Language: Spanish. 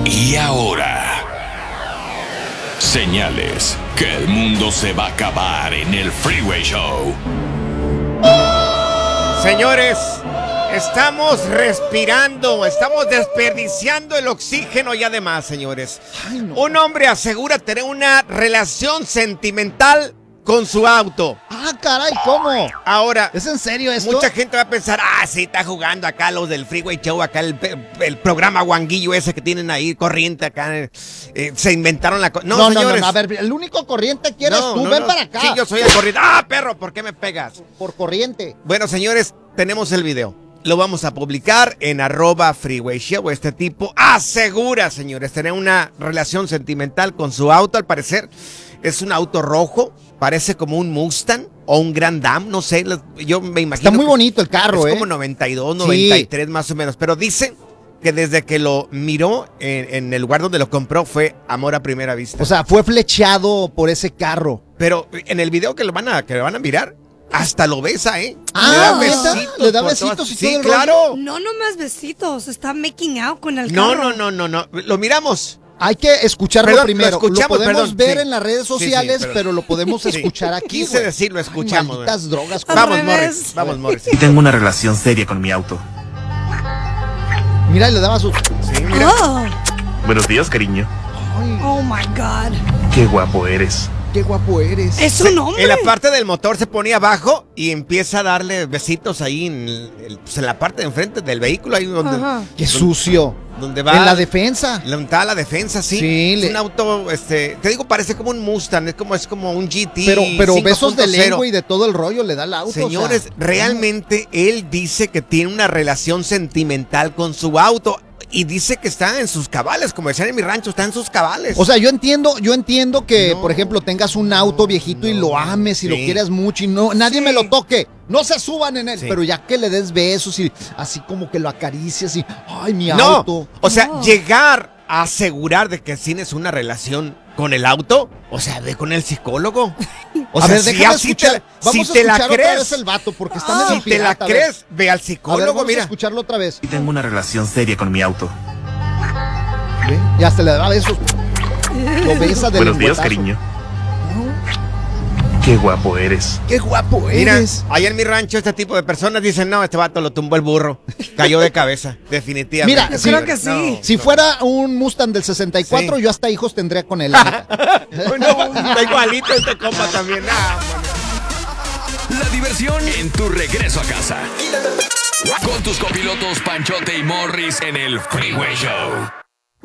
Y ahora, señales que el mundo se va a acabar en el Freeway Show. Señores, estamos respirando, estamos desperdiciando el oxígeno y además, señores, un hombre asegura tener una relación sentimental con su auto. Ah, caray, ¿cómo? Ahora, ¿es en serio esto? mucha gente va a pensar, sí, está jugando acá los del Freeway Show, acá el programa guanguillo ese que tienen ahí, corriente acá, se inventaron la cosa. No, señores. a ver, el único corriente que eres tú, ven para acá. Sí, yo soy el corriente. ¡Ah, perro! ¿Por qué me pegas? Por corriente. Bueno, señores, tenemos el video. Lo vamos a publicar en @Freeway Show. Este tipo asegura, señores, tener una relación sentimental con su auto. Al parecer es un auto rojo, parece como un Mustang o un Grand Am, no sé, yo me imagino. Está muy bonito el carro, es como 92, 93 más o menos, pero dice que desde que lo miró en el lugar donde lo compró fue amor a primera vista. O sea, fue flecheado por ese carro. Pero en el video que lo van a mirar, hasta lo besa, ¿eh? Ah, le da besitos. ¿le da por besitos todas- y Sí, todo el claro. No más besitos, está making out con el No, carro. no. Lo miramos. Hay que escucharlo Perdón, primero. lo escuchamos, podemos perdón, ver sí. en las redes sociales, pero lo podemos Sí. escuchar aquí. Quise decir, lo escuchamos. Malditas drogas. Al Vamos, revés. Morris. Vamos, Morris. Y tengo una relación seria con mi auto. Mira, le daba su... Sí, mira. Oh, Buenos días, cariño. Ay, oh my God. Qué guapo eres. qué guapo eres. Es un hombre. En la parte del motor se ponía abajo y empieza a darle besitos ahí en la parte de enfrente del vehículo, ahí donde, Ajá. Qué sucio. donde va. En la defensa. Donde está la defensa, sí. Sí, es un auto, te digo, parece como un Mustang, es como un GT. Pero besos de 5.0. lengua y de todo el rollo le da el auto. Señores, o sea, realmente él dice que tiene una relación sentimental con su auto y dice que está en sus cabales, como decían en mi rancho, está en sus cabales. O sea, yo entiendo que, No, por ejemplo, tengas un auto viejito y lo ames y lo Sí. quieras mucho y nadie Sí. me lo toque. No se suban en él, Sí. pero ya que le des besos y así como que lo acaricias y, ay, mi no, auto. o sea, No. llegar a asegurar de que tienes una relación con el auto, o sea, ve con el psicólogo. O A sea, ver, si déjame así escuchar. Vamos si a te la escuchar otra crees, vez el vato porque está medio si te la pirata, a ver. crees, ve al A ver, psicólogo, vamos a mira. escucharlo otra vez. Y tengo una relación seria con mi auto. ¿Ve? Y hasta le da besos. Lo besa de Buenos días, lengüetazo. cariño. Qué guapo eres. Qué guapo Mira, eres. allá en mi rancho este tipo de personas dicen, no, este vato lo tumbó el burro. Cayó de cabeza, definitivamente. Mira, Yo creo que sí. Si fuera un Mustang del 64, Sí. yo hasta hijos tendría con él. No, está igualito este compa también. La diversión en tu regreso a casa. Con tus copilotos Panchote y Morris en el Freeway Show.